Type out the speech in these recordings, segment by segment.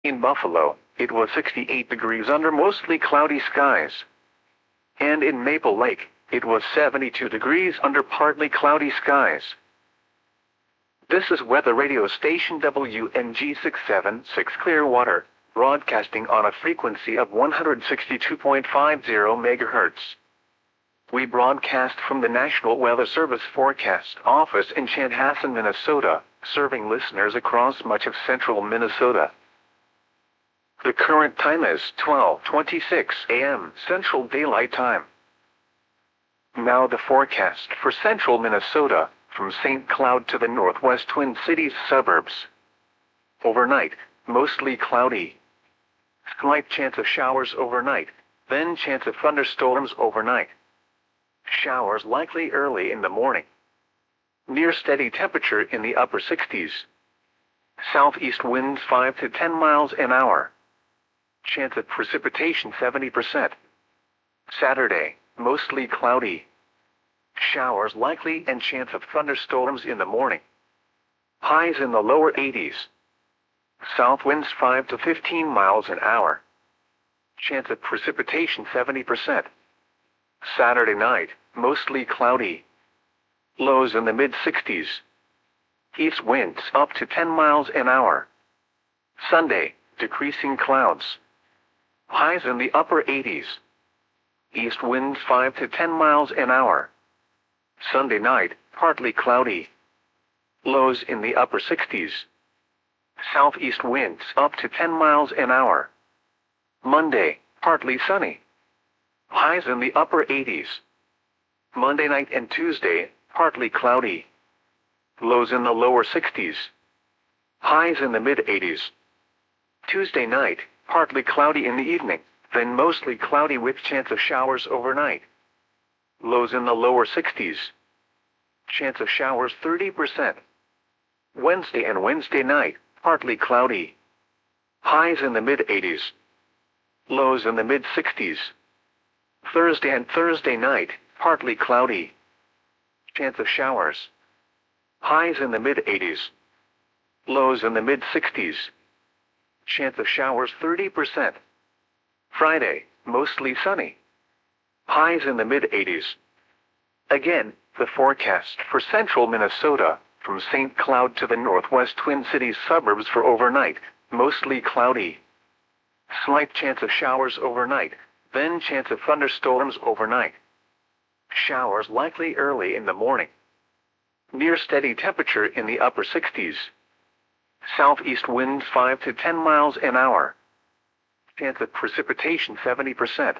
In Buffalo, it was 68 degrees under mostly cloudy skies. And in Maple Lake, it was 72 degrees under partly cloudy skies. This is weather radio station WNG676 Clearwater, broadcasting on a frequency of 162.50 MHz. We broadcast from the National Weather Service Forecast Office in Chanhassen, Minnesota, serving listeners across much of central Minnesota. The current time is 12:26 a.m. Central Daylight Time. Now the forecast for central Minnesota, from St. Cloud to the northwest Twin Cities suburbs. Overnight, mostly cloudy. Slight chance of showers overnight, then chance of thunderstorms overnight. Showers likely early in the morning. Near steady temperature in the upper 60s. Southeast winds 5 to 10 miles an hour. Chance of precipitation 70%. Saturday, mostly cloudy. Showers likely and chance of thunderstorms in the morning. Highs in the lower 80s. South winds 5 to 15 miles an hour. Chance of precipitation 70%. Saturday night, mostly cloudy. Lows in the mid-60s. East winds up to 10 miles an hour. Sunday, decreasing clouds. Highs in the upper 80s. East winds 5 to 10 miles an hour. Sunday night, partly cloudy. Lows in the upper 60s. Southeast winds up to 10 miles an hour. Monday, partly sunny. Highs in the upper 80s. Monday night and Tuesday, partly cloudy. Lows in the lower 60s. Highs in the mid-80s. Tuesday night, partly cloudy in the evening, then mostly cloudy with chance of showers overnight. Lows in the lower 60s. Chance of showers 30%. Wednesday and Wednesday night, partly cloudy. Highs in the mid-80s. Lows in the mid-60s. Thursday and Thursday night, partly cloudy. Chance of showers. Highs in the mid-80s. Lows in the mid-60s. Chance of showers 30%. Friday, mostly sunny. Highs in the mid-80s. Again, the forecast for central Minnesota, from St. Cloud to the northwest Twin Cities suburbs for overnight, mostly cloudy. Slight chance of showers overnight, then chance of thunderstorms overnight. Showers likely early in the morning. Near steady temperature in the upper 60s. Southeast winds 5 to 10 miles an hour. Chance of precipitation 70%.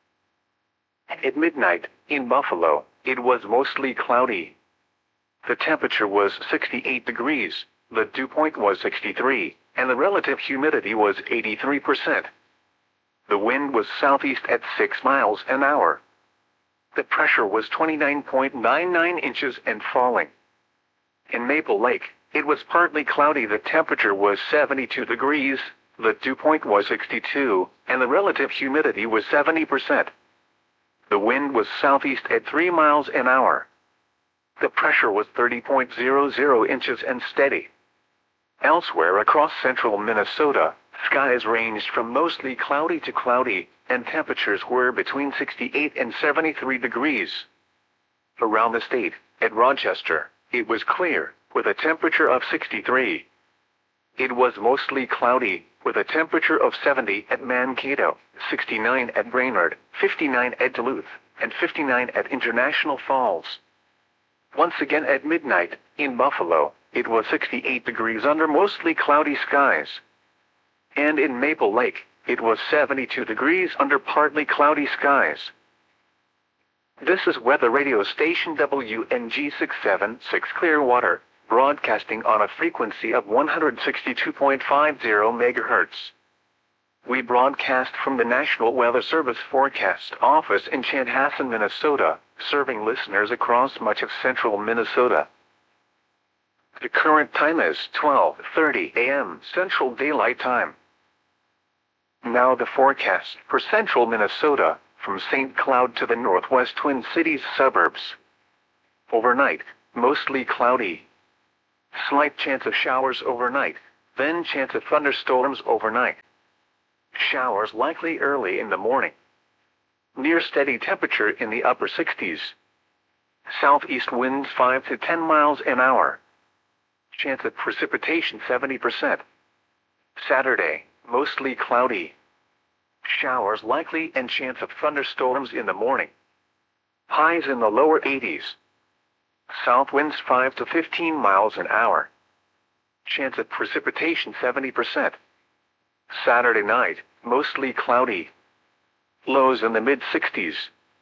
At midnight, in Buffalo, it was mostly cloudy. The temperature was 68 degrees, the dew point was 63, and the relative humidity was 83%. The wind was southeast at 6 miles an hour. The pressure was 29.99 inches and falling. In Maple Lake, it was partly cloudy. The temperature was 72 degrees, the dew point was 62, and the relative humidity was 70%. The wind was southeast at 3 miles an hour. The pressure was 30.00 inches and steady. Elsewhere across central Minnesota, skies ranged from mostly cloudy to cloudy, and temperatures were between 68 and 73 degrees. Around the state, at Rochester, it was clear, with a temperature of 63. It was mostly cloudy, with a temperature of 70 at Mankato, 69 at Brainerd, 59 at Duluth, and 59 at International Falls. Once again at midnight, in Buffalo, it was 68 degrees under mostly cloudy skies. And in Maple Lake, it was 72 degrees under partly cloudy skies. This is weather radio station WNG676 Clearwater, broadcasting on a frequency of 162.50 MHz. We broadcast from the National Weather Service Forecast Office in Chanhassen, Minnesota, serving listeners across much of central Minnesota. The current time is 12:30 a.m. Central Daylight Time. Now the forecast for central Minnesota, from St. Cloud to the northwest Twin Cities suburbs. Overnight, mostly cloudy. Slight chance of showers overnight, then chance of thunderstorms overnight. Showers likely early in the morning. Near steady temperature in the upper 60s. Southeast winds 5 to 10 miles an hour. Chance of precipitation 70%. Saturday, mostly cloudy. Showers likely and chance of thunderstorms in the morning. Highs in the lower 80s. South winds 5 to 15 miles an hour. Chance of precipitation 70%. Saturday night, mostly cloudy. Lows in the mid-60s.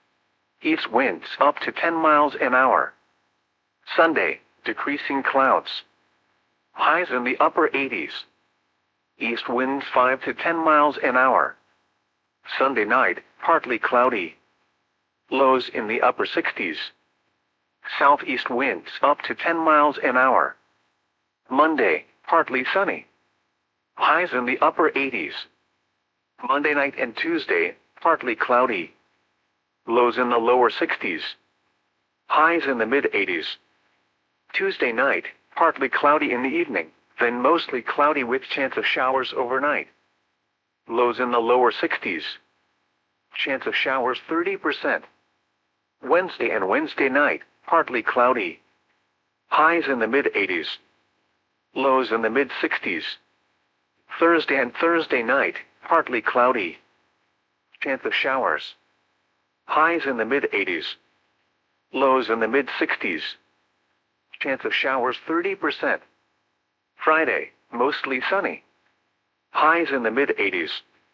East winds up to 10 miles an hour. Sunday, decreasing clouds. Highs in the upper 80s. East winds 5 to 10 miles an hour. Sunday night, partly cloudy. Lows in the upper 60s. Southeast winds up to 10 miles an hour. Monday, partly sunny. Highs in the upper 80s. Monday night and Tuesday, partly cloudy. Lows in the lower 60s. Highs in the mid-80s. Tuesday night, partly cloudy in the evening, then mostly cloudy with chance of showers overnight. Lows in the lower 60s. Chance of showers 30%. Wednesday and Wednesday night, partly cloudy. Highs in the mid-80s. Lows in the mid-60s. Thursday and Thursday night, partly cloudy. Chance of showers. Highs in the mid-80s. Lows in the mid-60s. Chance of showers 30%. Friday, mostly sunny. Highs in the mid-80s.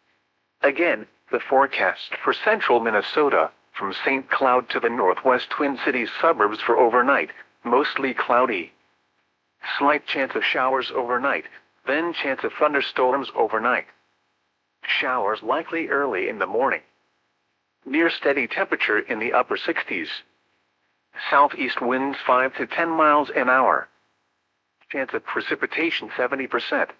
Again, the forecast for central Minnesota, from St. Cloud to the northwest Twin Cities suburbs for overnight, mostly cloudy. Slight chance of showers overnight, then chance of thunderstorms overnight. Showers likely early in the morning. Near steady temperature in the upper 60s. Southeast winds 5 to 10 miles an hour. Chance of precipitation 70%.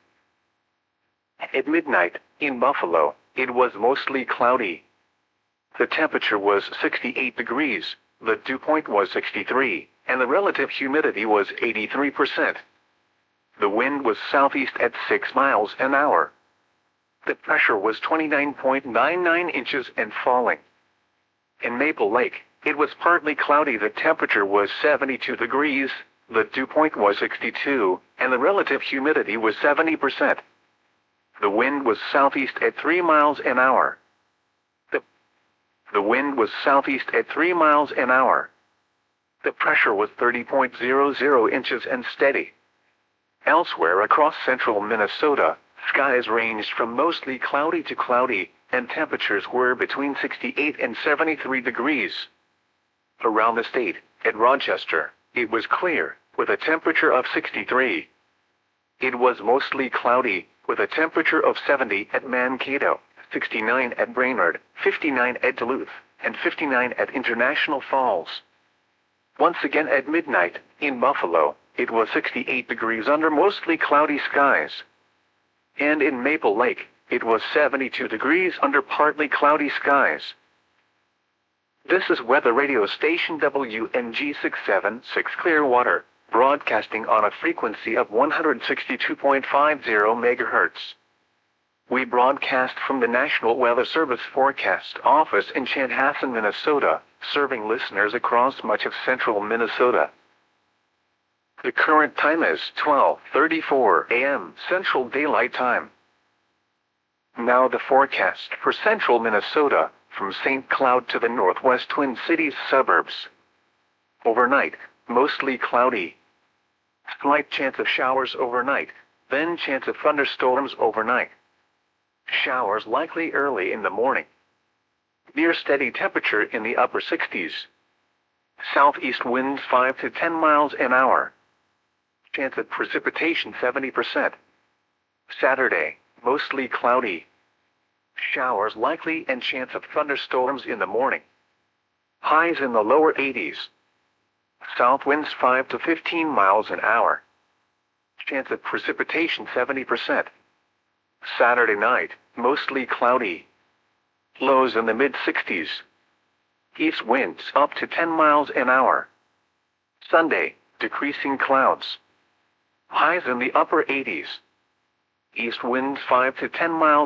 At midnight, in Buffalo, it was mostly cloudy. The temperature was 68 degrees, the dew point was 63, and the relative humidity was 83%. The wind was southeast at 6 miles an hour. The pressure was 29.99 inches and falling. In Maple Lake, it was partly cloudy. The temperature was 72 degrees, the dew point was 62, and the relative humidity was 70%. The wind was southeast at 3 miles an hour. The wind was southeast at 3 miles an hour. The pressure was 30.00 inches and steady. Elsewhere across central Minnesota, skies ranged from mostly cloudy to cloudy, and temperatures were between 68 and 73 degrees. Around the state, at Rochester, it was clear, with a temperature of 63. It was mostly cloudy, with a temperature of 70 at Mankato, 69 at Brainerd, 59 at Duluth, and 59 at International Falls. Once again at midnight, in Buffalo, it was 68 degrees under mostly cloudy skies. And in Maple Lake, it was 72 degrees under partly cloudy skies. This is weather radio station WNG 676 Clearwater, broadcasting on a frequency of 162.50 MHz. We broadcast from the National Weather Service Forecast Office in Chanhassen, Minnesota, serving listeners across much of central Minnesota. The current time is 12:34 a.m. Central Daylight Time. Now the forecast for central Minnesota, from St. Cloud to the northwest Twin Cities suburbs. Overnight, mostly cloudy. Slight chance of showers overnight, then chance of thunderstorms overnight. Showers likely early in the morning. Near steady temperature in the upper 60s. Southeast winds 5 to 10 miles an hour. Chance of precipitation 70%. Saturday, mostly cloudy. Showers likely and chance of thunderstorms in the morning. Highs in the lower 80s. South winds 5 to 15 miles an hour. Chance of precipitation 70%. Saturday night, mostly cloudy. Lows in the mid-60s. East winds up to 10 miles an hour. Sunday, decreasing clouds. Highs in the upper 80s. East winds 5 to 10 miles